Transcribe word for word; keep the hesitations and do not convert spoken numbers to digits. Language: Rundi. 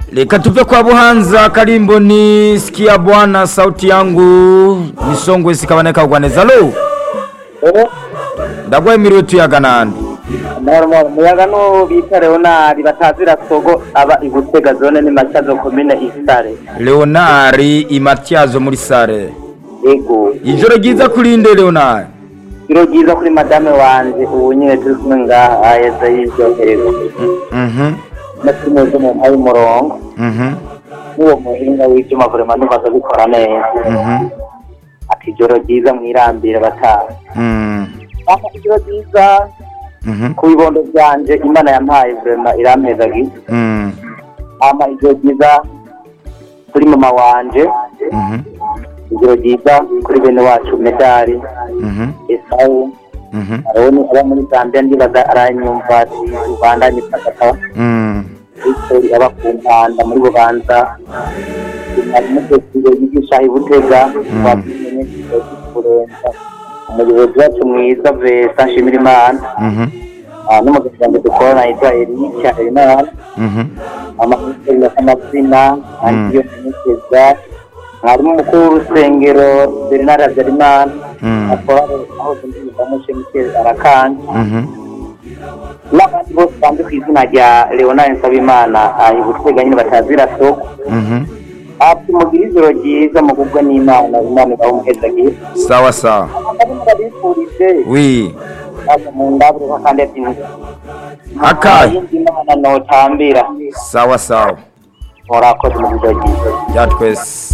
Leka tupe kwa Buhanza karimbo ni sikia bwana sauti yangu nisongwe sikabaneka ugwaneza lo. Eh? Ndagwa imirutu ya ganandi. Normal muyaga no bita Leonard batazira sogo aba igutega zone ni Matyazo commune Isare. Leonard imatyazo muri Sare. Ego. Ijoro giza kurinde Leonard. Ijoro giza kuri madame wanje ubu nyine turi kumwe ngaha ayeza y'iryoherero. Mhm. Natumuze mu mpaye umurongo. Mhm. Uwo muhinga w'ibyuma vraiment ntubaza bikora neza. Mhm. Ati ijoro giza mwirambire bataha. Mhm. Aka ijoro giza Mhm. ku bibondo byanje Imana yampaye vraiment irampezagiye. Mhm. Ama ijoro giza kuri mama wanje. Mhm. Ijoro giza kuri bene wacu Medali. Mhm. Esau. Mhm. Aroni aba muri Zambia ndibaza aranyumva ati Rwanda ni pakata. Mhm. Isori aba ku Mpanda muri Bubanza. Umutesire yigisha ibutega wabimenye kurenza. Umuyobozi wacu mwiza Vesa Nshimira Imana. Mhm. Ah n'umuganga dukorana yitwa Erica Imana. Mhm. Amakuru y'amazina angiyo n'ikeza. Harimo umukuru w'urusengero Bernard Habyarimana. Akora aho ndumva mushimike arakanje. Mhm. N'abandi bose bandi ku izina rya Leonard Nsabimana ayibutega nyine batazira soko. Mhm. Ati mugira ijoro ryiza mugubwa n'Imana Imana ibahumuhezagiye. Sawa sawa. Ndabifurije. Oui. Aba mu ndaburo kandi ati Akaye. Imana no tambira. Sawa sawa. Murakoze mu ijoro ryiza. Yatwese.